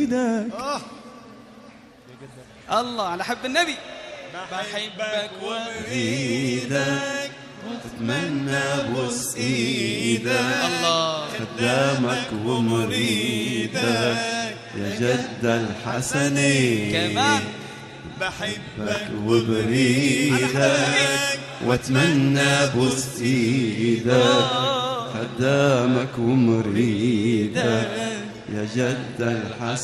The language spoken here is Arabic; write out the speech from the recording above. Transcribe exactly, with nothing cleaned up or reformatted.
وريدك. الله على حب النبي. بحبك وريدك واتمنى ابوس ايدك، الله خدامك ومريدك يا جد الحسنين. كمان بحبك وبريدك واتمنى ابوس ايدك، خدامك ومريدك يا جد الحسنين.